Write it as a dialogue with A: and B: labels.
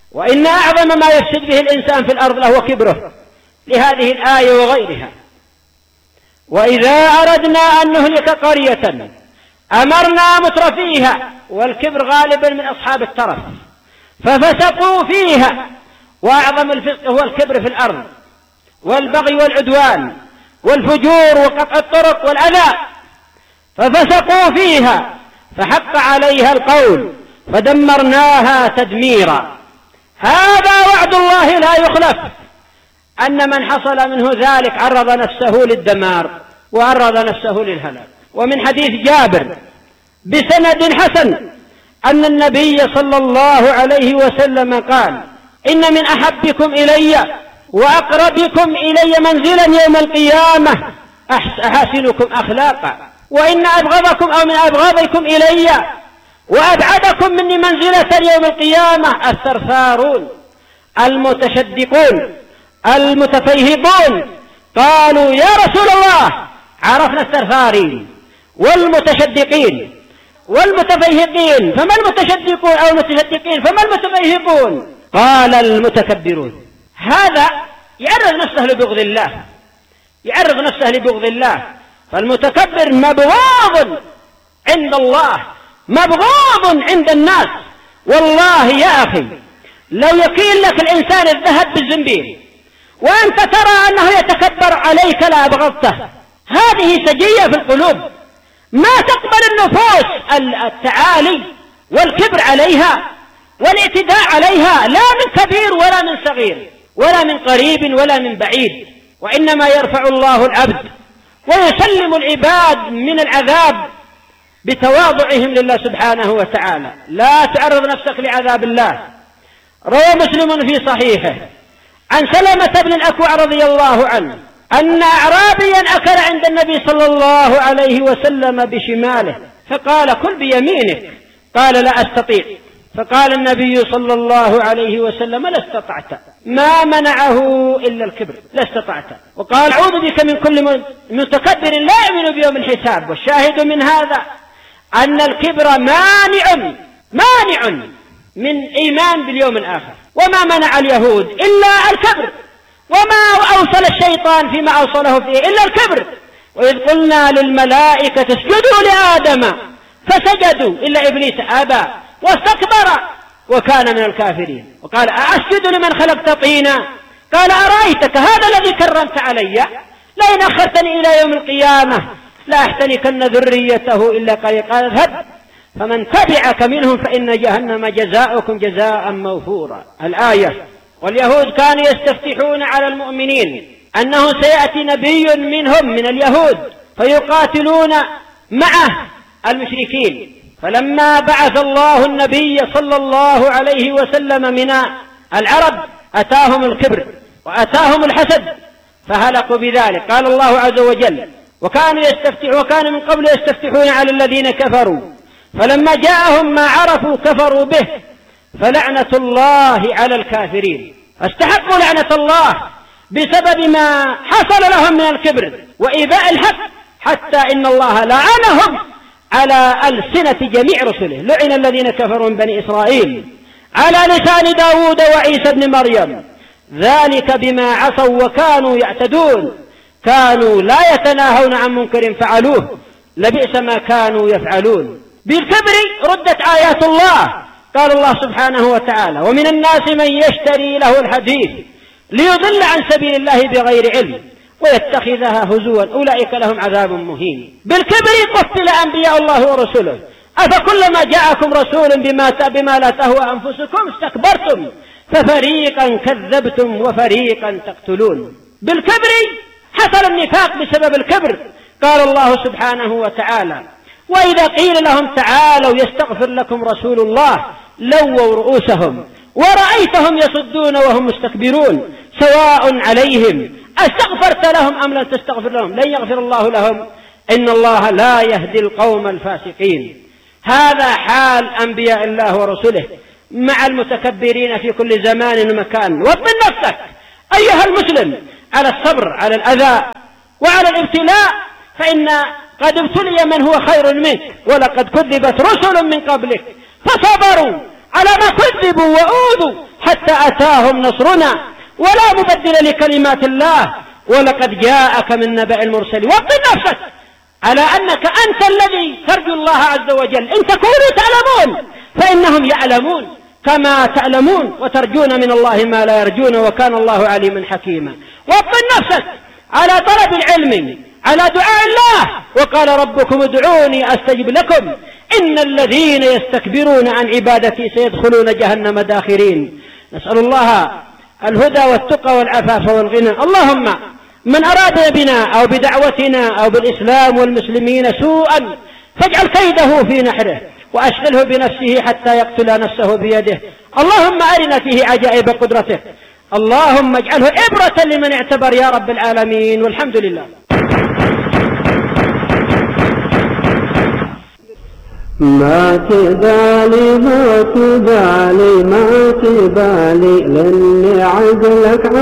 A: وإن أعظم ما يفسد به الإنسان في الأرض لهو كبره، لهذه الآية وغيرها. وإذا أردنا أن نهلك قرية أمرنا مترفيها، والكبر غالبا من أصحاب الترف، ففسقوا فيها. وأعظم الفسق هو الكبر في الأرض، والبغي والعدوان والفجور وقطع الطرق والأذى. ففسقوا فيها فحق عليها القول فدمرناها تدميرا. هذا وعد الله لا يخلف، أن من حصل منه ذلك عرض نفسه للدمار وعرض نفسه للهلاك. ومن حديث جابر بسند حسن أن النبي صلى الله عليه وسلم قال: إن من أحبكم إلي وأقربكم إلي منزلا يوم القيامة أحسنكم أخلاقا، وإن أبغضكم أو من أبغضكم إلي وأبعدكم مني منزلة يوم القيامة الثرثارون المتشدقون المتفيهقون. قالوا: يا رسول الله، عرفنا الثرثارين والمتشدقين والمتفيهقين، فما المتشدقون أو المتشدقين، فما المتفيهقون؟ قال: المتكبرون. هذا يعرض نفسه لبغض الله، يعرض نفسه لبغض الله. فالمتكبر مبغوض عند الله، مبغوض عند الناس. والله يا أخي لو يكيل لك الإنسان الذهب بالزنبيل وأنت ترى أنه يتكبر عليك لأبغضته. هذه سجية في القلوب، ما تقبل النفوس التعالي والكبر عليها والاعتداء عليها، لا من كبير ولا من صغير ولا من قريب ولا من بعيد. وإنما يرفع الله العبد ويسلم العباد من العذاب بتواضعهم لله سبحانه وتعالى. لا تعرض نفسك لعذاب الله. روى مسلم في صحيحه عن سلمة بن الأكوع رضي الله عنه أن أعرابيا أكل عند النبي صلى الله عليه وسلم بشماله، فقال: كل بيمينك. قال: لا أستطيع. فقال النبي صلى الله عليه وسلم: لا استطعت. ما منعه إلا الكبر، لا استطعت. وقال: أعوذ بك من كل متكبر لا يؤمن بيوم الحساب. والشاهد من هذا أن الكبر مانع من إيمان باليوم الآخر. وما منع اليهود إلا الكبر، وما أوصل الشيطان فيما أوصله فيه إلا الكبر. وإذ قلنا للملائكة اسجدوا لآدم فسجدوا إلا إبليس أبى واستكبر وكان من الكافرين. وقال: أأسجد لمن خلقت طينا؟ قال: أرأيتك هذا الذي كرمت علي لئن أخرتني إلى يوم القيامة لأحتنكن ذريته إلا قليلا. قال: اذهب فمن تبعك منهم فإن جهنم جزاؤكم جزاء موفورا. الآية. واليهود كانوا يستفتحون على المؤمنين أنه سيأتي نبي منهم من اليهود فيقاتلون معه المشركين. فلما بعث الله النبي صلى الله عليه وسلم من العرب أتاهم الكبر وأتاهم الحسد فهلكوا بذلك. قال الله عز وجل: وكانوا من قبل يستفتحون على الذين كفروا فلما جاءهم ما عرفوا كفروا به فلعنة الله على الكافرين. فاستحقوا لعنة الله بسبب ما حصل لهم من الكبر وإيذاء الحق، حتى إن الله لعنهم على ألسنة جميع رسله. لعن الذين كفروا من بني إسرائيل على لسان داود وعيسى بن مريم ذلك بما عصوا وكانوا يعتدون، كانوا لا يتناهون عن منكر فعلوه لبئس ما كانوا يفعلون. بالكبر ردت آيات الله. قال الله سبحانه وتعالى: ومن الناس من يشتري له الحديث ليضل عن سبيل الله بغير علم ويتخذها هزوا أولئك لهم عذاب مهين. بالكبر قتل أنبياء الله ورسله. أفكلما جاءكم رسول بما لا تهوى أنفسكم استكبرتم ففريقا كذبتم وفريقا تقتلون. بالكبر حصل النفاق بسبب الكبر. قال الله سبحانه وتعالى: وإذا قيل لهم تعالوا يستغفر لكم رسول الله لووا رؤوسهم ورأيتهم يصدون وهم مستكبرون سواء عليهم أستغفرت لهم أم لن تستغفر لهم لن يغفر الله لهم إن الله لا يهدي القوم الفاسقين. هذا حال أنبياء الله ورسله مع المتكبرين في كل زمان ومكان. وطن نفسك أيها المسلم على الصبر على الأذى وعلى الابتلاء، فإن قد ابتلي من هو خير منك، ولقد كذبت رسل من قبلك فصبروا على ما كذبوا وأوذوا حتى أتاهم نصرنا ولا مبدل لكلمات الله ولقد جاءك من نبأ المرسلين. وطن نفسك على أنك أنت الذي ترجو الله عز وجل، إن تكونوا تعلمون فإنهم يعلمون كما تعلمون وترجون من الله ما لا يرجون وكان الله عليما حكيما. وطن نفسك على طلب العلم، على دعاء الله، وقال ربكم ادعوني أستجب لكم إن الذين يستكبرون عن عبادتي سيدخلون جهنم داخرين. نسأل الله الهدى والتقى والعفاف والغنى. اللهم من أراد بنا أو بدعوتنا أو بالإسلام والمسلمين سوءا فاجعل كيده في نحره وأشغله بنفسه حتى يقتل نفسه بيده. اللهم أرنا فيه عجائب قدرته. اللهم اجعله عبرة لمن اعتبر يا رب العالمين، والحمد لله.
B: ما تبالي ما تبالي ما تبالي لاني عقلك